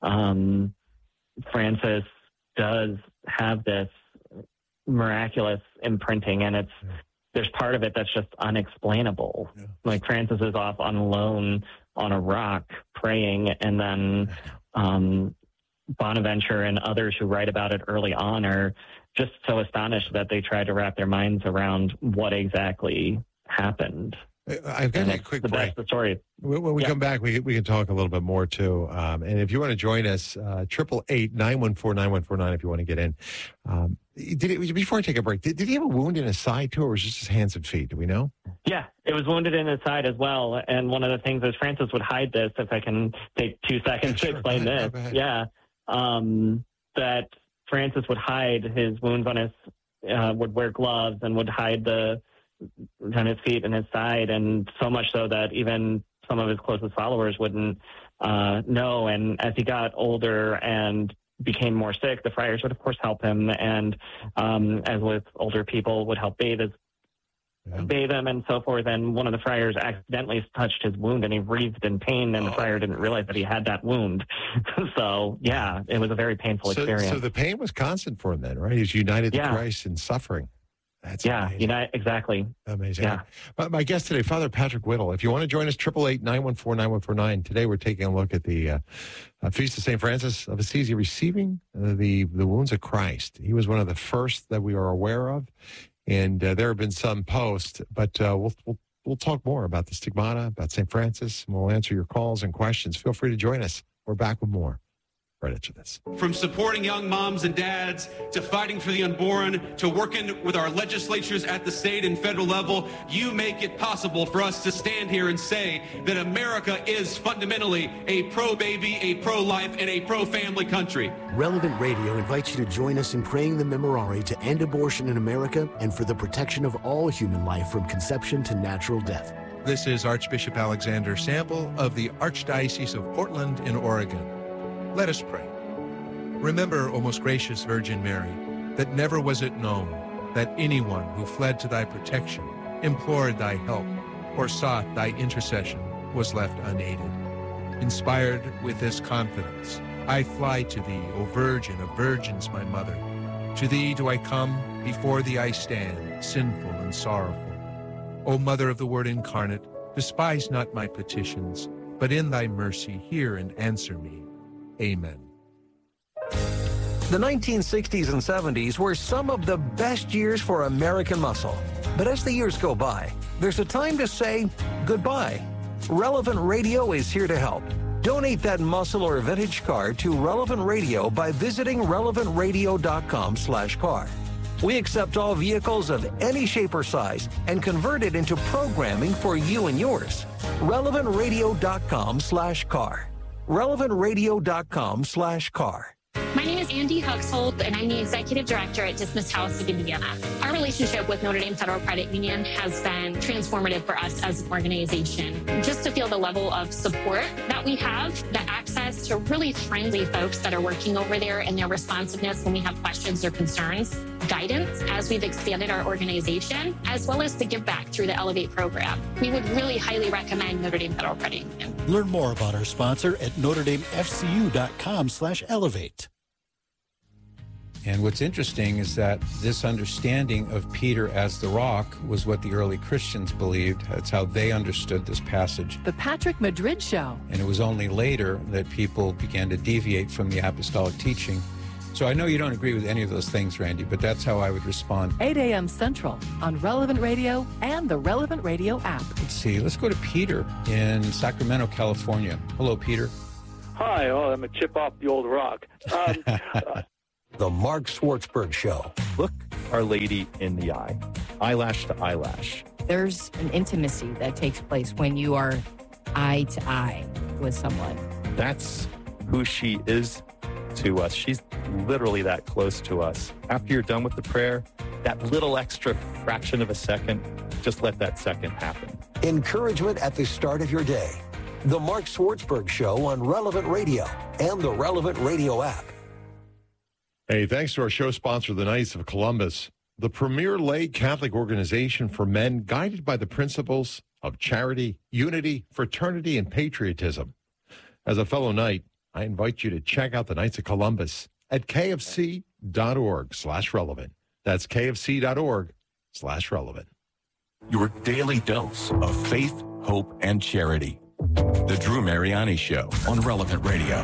[SPEAKER 16] Francis does have this miraculous imprinting, and there's part of it that's just unexplainable. Yeah. Francis is off on loan on a rock praying, and then Bonaventure and others who write about it early on are just so astonished that they try to wrap their minds around what exactly happened.
[SPEAKER 2] I've got a quick break.
[SPEAKER 16] That's the story.
[SPEAKER 2] When we come back, we can talk a little bit more too. And if you want to join us, 888-914-9149 if you want to get in. Before I take a break, did he have a wound in his side too, or was it just his hands and feet? Do we know?
[SPEAKER 16] Yeah, it was wounded in his side as well. And one of the things is Francis would hide this, if I can take 2 seconds to explain this. Yeah. That Francis would hide his wounds on his, would wear gloves and would hide on his feet and his side, and so much so that even some of his closest followers wouldn't know. And as he got older and became more sick, the friars would, of course, help him, and as with older people, would help bathe him and so forth. And one of the friars accidentally touched his wound, and he writhed in pain, and the friar didn't realize that he had that wound. So, yeah, it was a very painful experience.
[SPEAKER 2] So the pain was constant for him then, right? He's united to Christ in suffering. That's amazing.
[SPEAKER 16] Exactly.
[SPEAKER 2] Amazing.
[SPEAKER 16] Yeah.
[SPEAKER 2] My guest today, Father Patrick Whittle. If you want to join us, 888-914-9149. Today we're taking a look at the Feast of St. Francis of Assisi, receiving the wounds of Christ. He was one of the first that we are aware of, and there have been some posts, but we'll talk more about the stigmata, about St. Francis, and we'll answer your calls and questions. Feel free to join us. We're back with more right after this.
[SPEAKER 17] From supporting young moms and dads to fighting for the unborn to working with our legislatures at the state and federal level, you make it possible for us to stand here and say that America is fundamentally a pro-baby, a pro-life, and a pro-family country.
[SPEAKER 18] Relevant Radio invites you to join us in praying the Memorare to end abortion in America and for the protection of all human life from conception to natural death.
[SPEAKER 19] This is Archbishop Alexander Sample of the Archdiocese of Portland in Oregon. Let us pray. Remember, O most gracious Virgin Mary, that never was it known that anyone who fled to thy protection, implored thy help, or sought thy intercession was left unaided. Inspired with this confidence, I fly to thee, O Virgin of Virgins, my mother. To thee do I come, before thee I stand, sinful and sorrowful. O Mother of the Word incarnate, despise not my petitions, but in thy mercy hear and answer me. Amen.
[SPEAKER 20] The 1960s and 70s were some of the best years for American muscle. But as the years go by, there's a time to say goodbye. Relevant Radio is here to help. Donate that muscle or vintage car to Relevant Radio by visiting relevantradio.com/car. We accept all vehicles of any shape or size and convert it into programming for you and yours. relevantradio.com/car. relevantradio.com/car.
[SPEAKER 21] My name is Andy Huxhold, and I'm the Executive Director at Dismissed House of Indiana. Our relationship with Notre Dame Federal Credit Union has been transformative for us as an organization. Just to feel the level of support that we have, the access access to really friendly folks that are working over there and their responsiveness when we have questions or concerns, guidance as we've expanded our organization, as well as the give back through the Elevate program. We would really highly recommend Notre Dame Federal Credit Union.
[SPEAKER 4] Learn more about our sponsor at NotreDameFCU.com/elevate.
[SPEAKER 22] And what's interesting is that this understanding of Peter as the rock was what the early Christians believed. That's how they understood this passage.
[SPEAKER 12] The Patrick Madrid Show.
[SPEAKER 22] And it was only later that people began to deviate from the apostolic teaching. So I know you don't agree with any of those things, Randy, but that's how I would respond.
[SPEAKER 12] 8 a.m. Central on Relevant Radio and the Relevant Radio app.
[SPEAKER 22] Let's see. Let's go to Peter in Sacramento, California. Hello, Peter.
[SPEAKER 23] Hi. Oh, I'm a chip off the old rock.
[SPEAKER 20] The Mark Schwartzberg Show.
[SPEAKER 24] Look Our Lady in the eye, eyelash to eyelash.
[SPEAKER 25] There's an intimacy that takes place when you are eye to eye with someone.
[SPEAKER 24] That's who she is to us. She's literally that close to us. After you're done with the prayer, that little extra fraction of a second, just let that second happen.
[SPEAKER 20] Encouragement at the start of your day. The Mark Schwartzberg Show on Relevant Radio and the Relevant Radio app.
[SPEAKER 2] Hey, thanks to our show sponsor, the Knights of Columbus, the premier lay Catholic organization for men guided by the principles of charity, unity, fraternity, and patriotism. As a fellow Knight, I invite you to check out the Knights of Columbus at kfc.org/relevant. That's kfc.org/relevant.
[SPEAKER 13] Your daily dose of faith, hope, and charity. The Drew Mariani Show on Relevant Radio.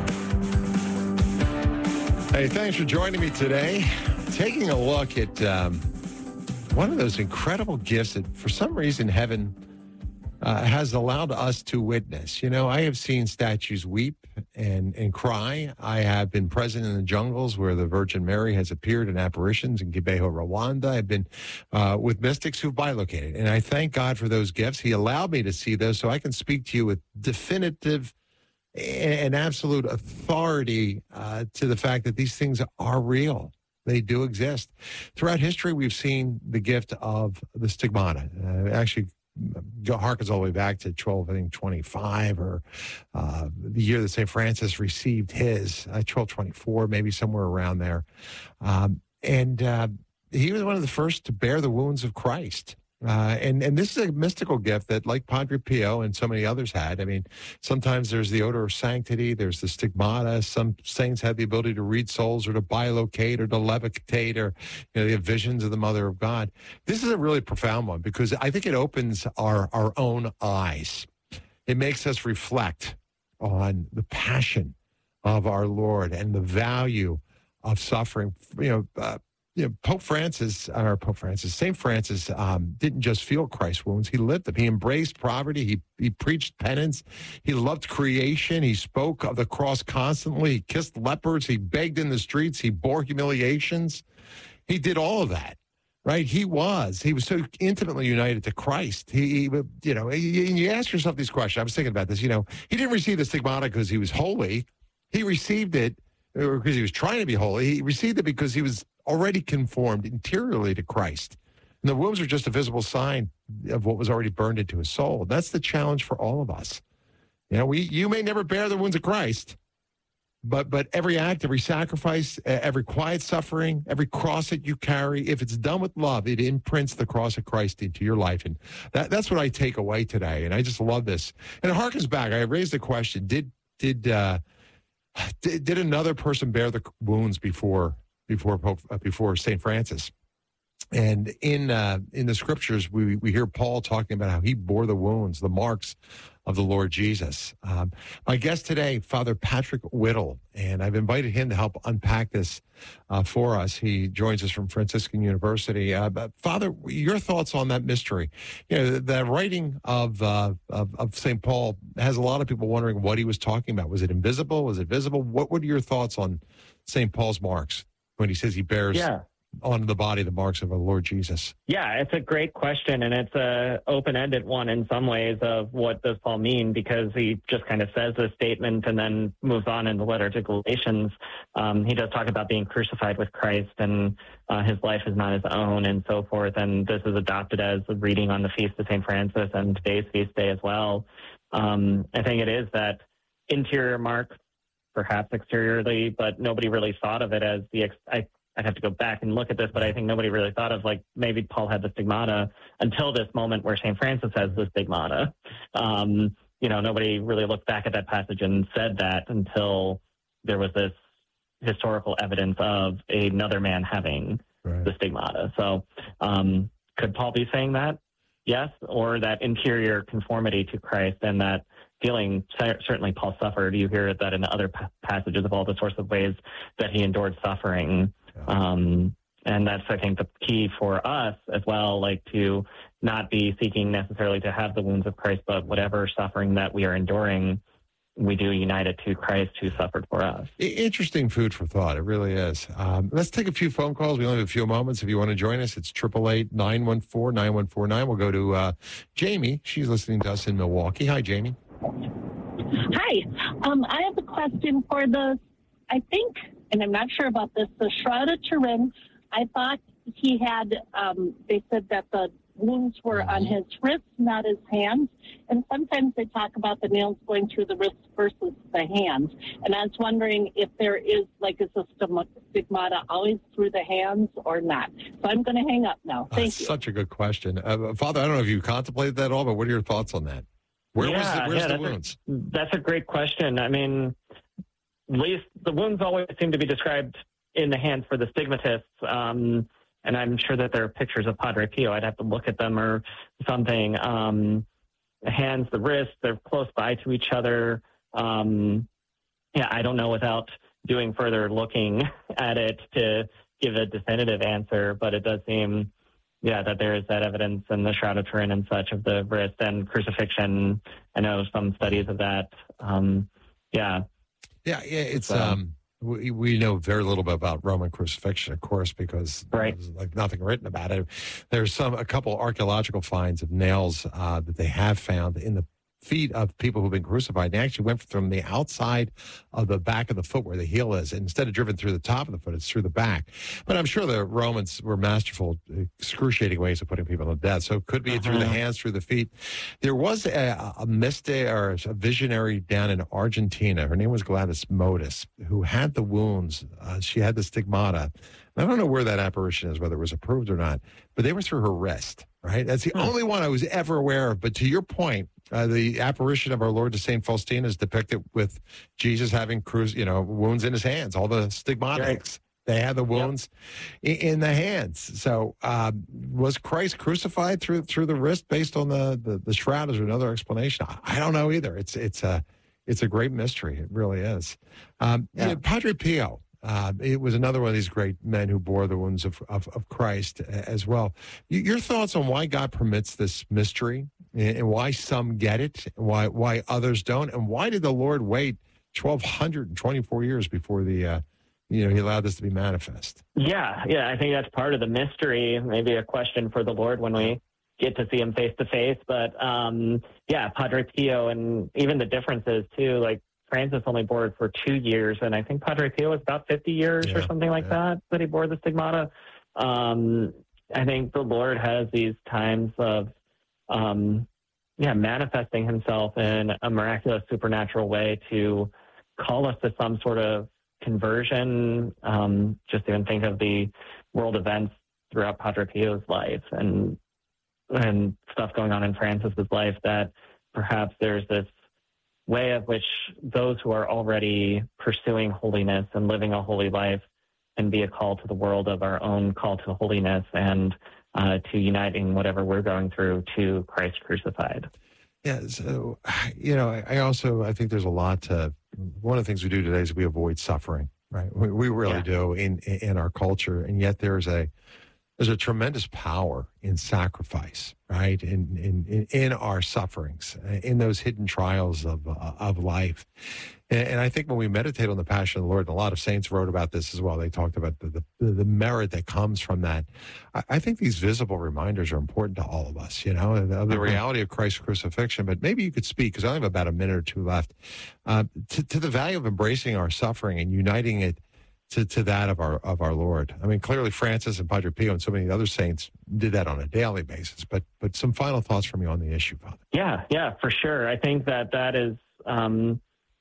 [SPEAKER 2] Hey, thanks for joining me today. Taking a look at one of those incredible gifts that for some reason heaven has allowed us to witness. You know, I have seen statues weep and cry. I have been present in the jungles where the Virgin Mary has appeared in apparitions in Kibeho, Rwanda. I've been with mystics who've bilocated, and I thank God for those gifts. He allowed me to see those so I can speak to you with definitive and absolute authority to the fact that these things are real. They do exist. Throughout history, we've seen the gift of the stigmata. Actually, harkens all the way back to 1225, or the year that St. Francis received his, 1224, maybe somewhere around there. And he was one of the first to bear the wounds of Christ. And this is a mystical gift that, like Padre Pio and so many others had. I mean, sometimes there's the odor of sanctity, there's the stigmata. Some saints have the ability to read souls or to bilocate or to levitate, or they have visions of the Mother of God. This is a really profound one because I think it opens our own eyes. It makes us reflect on the passion of our Lord and the value of suffering. St. Francis didn't just feel Christ's wounds, he lived them. He embraced poverty, he preached penance, he loved creation, he spoke of the cross constantly, he kissed lepers, he begged in the streets, he bore humiliations. He did all of that, right? He was so intimately united to Christ. You ask yourself these questions. I was thinking about this, he didn't receive the stigmata because he was holy. He received it because he was trying to be holy. He received it because he was already conformed interiorly to Christ. And the wounds are just a visible sign of what was already burned into his soul. That's the challenge for all of us. You may never bear the wounds of Christ, but every act, every sacrifice, every quiet suffering, every cross that you carry, if it's done with love, it imprints the cross of Christ into your life. And that's what I take away today. And I just love this. And it harkens back. I raised the question, did another person bear the wounds before St. Francis? And in the scriptures, we hear Paul talking about how he bore the wounds, the marks of the Lord Jesus. My guest today, Father Patrick Whittle, and I've invited him to help unpack this for us. He joins us from Franciscan University. Father, your thoughts on that mystery? The writing of St. Paul has a lot of people wondering what he was talking about. Was it invisible? Was it visible? What are your thoughts on St. Paul's marks when he says he bears on the body the marks of our Lord Jesus?
[SPEAKER 16] Yeah, it's a great question, and it's a open-ended one in some ways of what does Paul mean, because he just kind of says this statement and then moves on in the letter to Galatians. He does talk about being crucified with Christ, and his life is not his own, and so forth, and this is adopted as a reading on the Feast of St. Francis and today's feast day as well. I think it is that interior mark perhaps exteriorly, but nobody really thought of it as I'd have to go back and look at this, but I think nobody really thought of, like, maybe Paul had the stigmata until this moment where St. Francis has the stigmata. Nobody really looked back at that passage and said that until there was this historical evidence of another man having the stigmata. So could Paul be saying that? Yes, or that interior conformity to Christ and that feeling. Certainly Paul suffered. You hear that in other passages of all the sorts of ways that he endured suffering. And that's, I think, the key for us as well, like to not be seeking necessarily to have the wounds of Christ, but whatever suffering that we are enduring, we do unite it to Christ who suffered for us.
[SPEAKER 2] Interesting food for thought. It really is. Let's take a few phone calls. We only have a few moments. If you want to join us, it's 888-914-9149. We'll go to Jamie. She's listening to us in Milwaukee. Hi, Jamie.
[SPEAKER 3] Hi. I have a question for I think, and I'm not sure about this, the Shroud of Turin. I thought he had, they said that the wounds were on his wrists, not his hands. And sometimes they talk about the nails going through the wrists versus the hands. And I was wondering if there is, is a stigmata always through the hands or not? So I'm going to hang up now. Thank you.
[SPEAKER 2] Such a good question. Father, I don't know if you contemplated that at all, but what are your thoughts on that? Where's the wounds?
[SPEAKER 16] That's a great question. I mean, at least the wounds always seem to be described in the hands for the stigmatists. And I'm sure that there are pictures of Padre Pio. I'd have to look at them or something. The hands, the wrists, they're close by to each other. I don't know without doing further looking at it to give a definitive answer, but it does seem, that there is that evidence in the Shroud of Turin and such of the wrist and crucifixion. I know some studies of that.
[SPEAKER 2] It's we know very little bit about Roman crucifixion, of course, because there's nothing written about it. There's a couple archaeological finds of nails that they have found in the feet of people who've been crucified. They actually went from the outside of the back of the foot where the heel is. And instead of driven through the top of the foot, it's through the back. But I'm sure the Romans were masterful, excruciating ways of putting people to death. So it could be through the hands, through the feet. There was a mystic or a visionary down in Argentina. Her name was Gladys Modis, who had the wounds. She had the stigmata. I don't know where that apparition is, whether it was approved or not, but they were through her wrist, right? That's the only one I was ever aware of. But to your point, the apparition of our Lord to St. Faustina is depicted with Jesus having wounds in his hands, all the stigmatics. They had the wounds in the hands. So was Christ crucified through the wrist based on the shroud? Is there another explanation? I don't know either. It's a great mystery. It really is. Padre Pio. It was another one of these great men who bore the wounds of Christ as well. Your thoughts on why God permits this mystery and why some get it, why others don't, and why did the Lord wait 1,224 years before he allowed this to be manifest? Yeah,
[SPEAKER 16] I think that's part of the mystery. Maybe a question for the Lord when we get to see him face to face. But Padre Pio, and even the differences too, like Francis only bore it for 2 years, and I think Padre Pio was about 50 years or something like that he bore the stigmata. I think the Lord has these times of, manifesting himself in a miraculous, supernatural way to call us to some sort of conversion. Just even think of the world events throughout Padre Pio's life and stuff going on in Francis's life, that perhaps there's this way of which those who are already pursuing holiness and living a holy life can be a call to the world of our own call to holiness and to uniting whatever we're going through to Christ crucified.
[SPEAKER 2] Yeah, so, I think there's a lot to, one of the things we do today is we avoid suffering, right? We really do in our culture, and yet there's a tremendous power in sacrifice, right? In our sufferings, in those hidden trials of life. And I think when we meditate on the Passion of the Lord, and a lot of saints wrote about this as well, they talked about the merit that comes from that. I think these visible reminders are important to all of us, of the reality of Christ's crucifixion. But maybe you could speak, because I only have about a minute or two left, to the value of embracing our suffering and uniting it to that of our Lord. I mean, clearly Francis and Padre Pio and so many other saints did that on a daily basis. But some final thoughts from you on the issue, Father.
[SPEAKER 16] Yeah, for sure. I think that is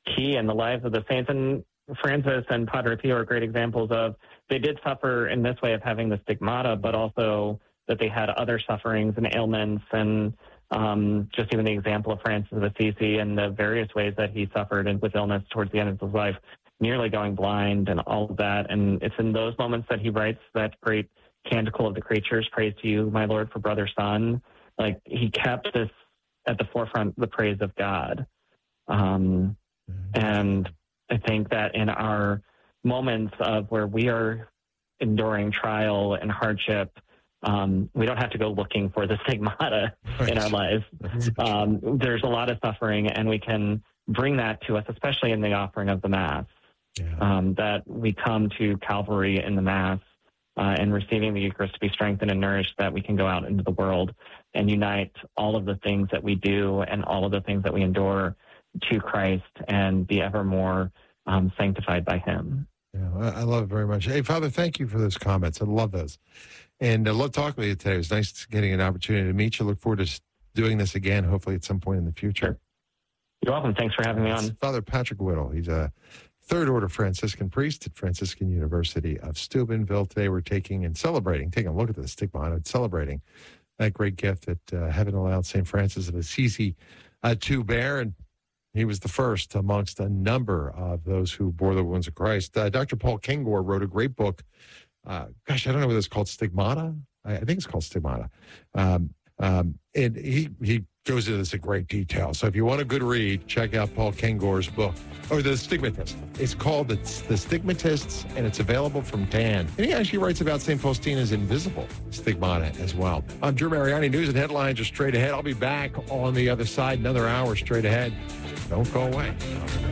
[SPEAKER 16] key in the lives of the saints. And Francis and Padre Pio are great examples of, they did suffer in this way of having the stigmata, but also that they had other sufferings and ailments, and just even the example of Francis of Assisi and the various ways that he suffered and with illness towards the end of his life, nearly going blind and all of that. And it's in those moments that he writes that great Canticle of the Creatures, praise to you, my Lord, for brother son. Like, he kept this at the forefront, the praise of God. And I think that in our moments of where we are enduring trial and hardship, we don't have to go looking for the stigmata in our lives. There's a lot of suffering, and we can bring that to us, especially in the offering of the Mass, that we come to Calvary in the Mass and receiving the Eucharist to be strengthened and nourished, that we can go out into the world and unite all of the things that we do and all of the things that we endure to Christ and be ever more sanctified by him.
[SPEAKER 2] Yeah, I love it very much. Hey, Father, thank you for those comments. I love those. And I love talking with you today. It was nice getting an opportunity to meet you. Look forward to doing this again, hopefully at some point in the future.
[SPEAKER 16] You're welcome. Thanks for having me on.
[SPEAKER 2] Father Patrick Whittle. He's a Third Order Franciscan priest at Franciscan University of Steubenville. Today we're taking a look at the stigmata and celebrating that great gift that heaven allowed St. Francis of Assisi to bear. And he was the first amongst a number of those who bore the wounds of Christ. Dr. Paul Kengor wrote a great book. I don't know whether it's called Stigmata. I think it's called Stigmata. And he goes into this in great detail. So if you want a good read, check out Paul Kengor's book, or The Stigmatist. It's called The Stigmatists, and it's available from Dan. And he actually writes about St. Faustina's invisible stigmata as well. I'm Drew Mariani. News and headlines are straight ahead. I'll be back on the other side, another hour straight ahead. Don't go away.